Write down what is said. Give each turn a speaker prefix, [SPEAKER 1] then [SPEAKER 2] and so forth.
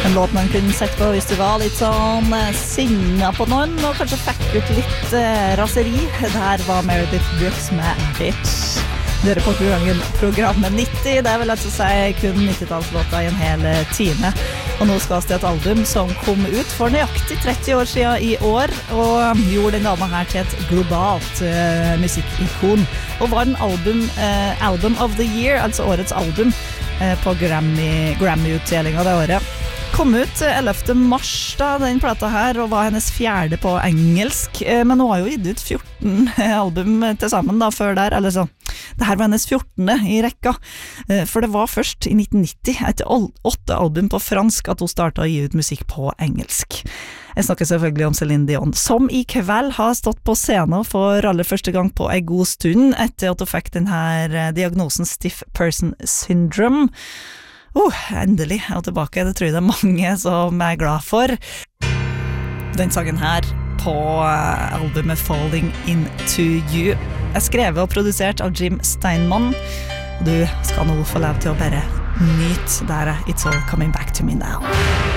[SPEAKER 1] En låt man kunne sett på hvis du var litt sånn sinna på noen, og kanskje fikk ut litt raseri. Det her var Meredith Brooks med Bitch. Dere på programmet 90, det vil altså si kun 90-tallslåta I en hel time. Og nå skal vi til et album som kom ut for nøyaktig 30 år siden I år, og gjorde den dama her til et globalt musikkikon. Og var en album of the year, altså årets album, på Grammy-utdelingen det året. Kom ut 11. mars da, den plata her, og var hennes 4. på engelsk, men hun har jo gitt ut 14 album til sammen da, før der, eller sånn. Det her var hennes 14. I rekka, for det var først I 1990, etter 8 album på fransk, at hun startet å gi ut musikk på engelsk. Jeg snakker selvfølgelig om Celine Dion, som I kveld har stått på scenen for aller første gang på en god stund, etter at hun fikk den her diagnosen Stiff Person Syndrome. Endelig er hun tilbake, det tror jeg det mange som glad for. Den sangen her på albumet Falling Into You er skrevet og produsert av Jim Steinman. Du skal nå få lov til å bare nyte der It's All Coming Back to Me Now.